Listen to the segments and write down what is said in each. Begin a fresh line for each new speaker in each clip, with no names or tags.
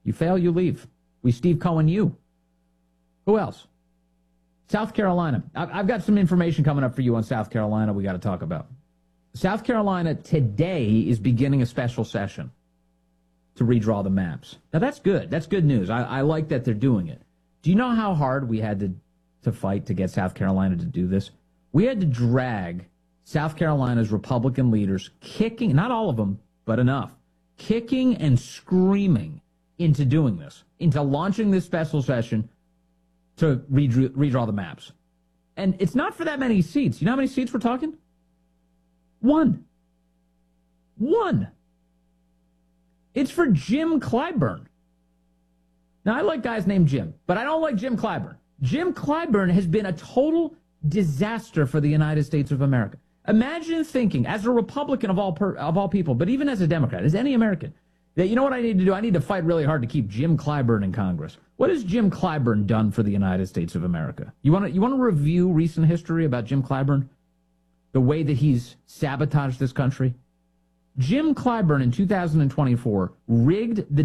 You fail, you leave. We Steve Cohen you. Who else? South Carolina. I've got some information coming up for you on South Carolina we got to talk about. South Carolina today is beginning a special session to redraw the maps. Now, that's good. That's good news. I like that they're doing it. Do you know how hard we had to fight to get South Carolina to do this? We had to drag South Carolina's Republican leaders kicking, not all of them, but enough, kicking and screaming into doing this, into launching this special session to redraw the maps. And it's not for that many seats. You know how many seats we're talking? One. It's for Jim Clyburn. Now, I like guys named Jim, but I don't like Jim Clyburn. Jim Clyburn has been a total disaster for the United States of America. Imagine thinking, as a Republican of all people, but even as a Democrat, as any American, that you know what I need to do? I need to fight really hard to keep Jim Clyburn in Congress. What has Jim Clyburn done for the United States of America? You want to review recent history about Jim Clyburn? The way that he's sabotaged this country? Jim Clyburn in 2020 rigged the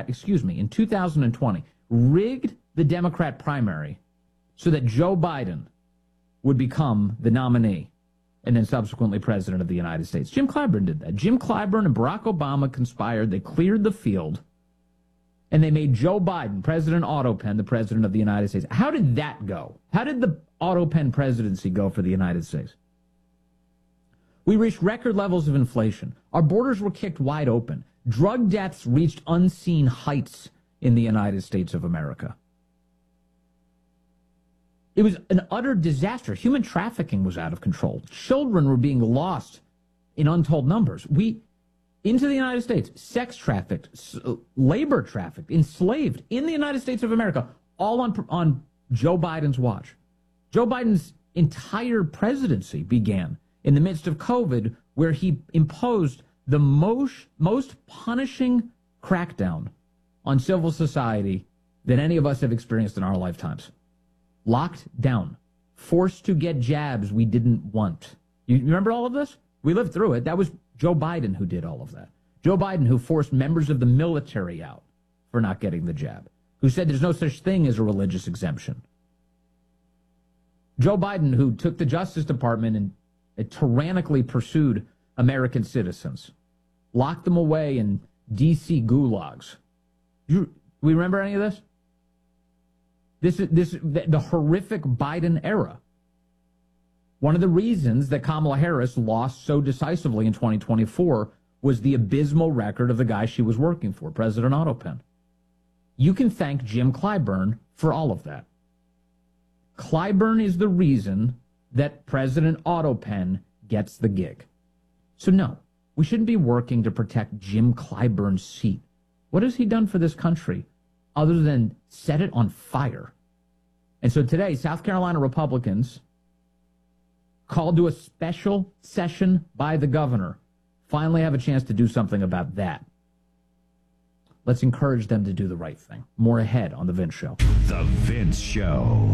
Democrat primary so that Joe Biden would become the nominee and then subsequently president of the United States. Jim Clyburn did that. Jim Clyburn and Barack Obama conspired. They cleared the field, and they made Joe Biden, President Autopen, the president of the United States. How did that go? How did the Autopen presidency go for the United States? We reached record levels of inflation. Our borders were kicked wide open. Drug deaths reached unseen heights in the United States of America. It was an utter disaster. Human trafficking was out of control. Children were being lost in untold numbers. Into the United States, sex trafficked, labor trafficked, enslaved in the United States of America, all on Joe Biden's watch. Joe Biden's entire presidency began in the midst of COVID, where he imposed the most punishing crackdown on civil society than any of us have experienced in our lifetimes. Locked down, forced to get jabs we didn't want. You remember all of this? We lived through it. That was Joe Biden who did all of that. Joe Biden who forced members of the military out for not getting the jab, who said there's no such thing as a religious exemption. Joe Biden who took the Justice Department and tyrannically pursued American citizens, locked them away in D.C. gulags. We remember any of this? The horrific Biden era. One of the reasons that Kamala Harris lost so decisively in 2024 was the abysmal record of the guy she was working for, President Autopen. You can thank Jim Clyburn for all of that. Clyburn is the reason that President Autopen gets the gig. So no, we shouldn't be working to protect Jim Clyburn's seat. What has he done for this country other than set it on fire? And so today, South Carolina Republicans called to a special session by the governor finally have a chance to do something about that. Let's encourage them to do the right thing. More ahead on The Vince Show.
The Vince Show.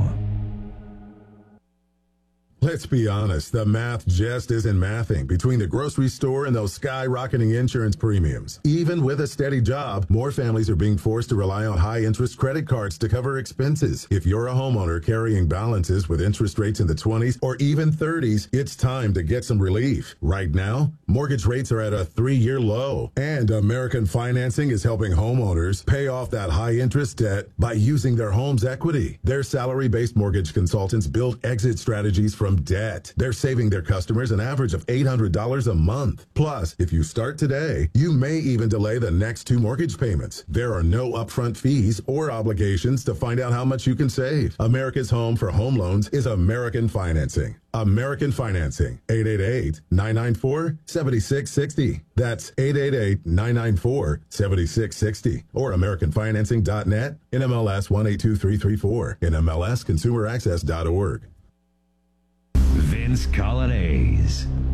Let's be honest, the math just isn't mathing between the grocery store and those skyrocketing insurance premiums. Even with a steady job, more families are being forced to rely on high-interest credit cards to cover expenses. If you're a homeowner carrying balances with interest rates in the 20s or even 30s, it's time to get some relief. Right now, mortgage rates are at a 3-year low, and American Financing is helping homeowners pay off that high-interest debt by using their home's equity. Their salary-based mortgage consultants build exit strategies from debt. They're saving their customers an average of $800 a month. Plus, if you start today, you may even delay the next 2 mortgage payments. There are no upfront fees or obligations to find out how much you can save. America's home for home loans is American Financing. American Financing, 888-994-7660. That's 888-994-7660. Or AmericanFinancing.net, NMLS 182334, NMLS ConsumerAccess.org.
Vince Coglianese.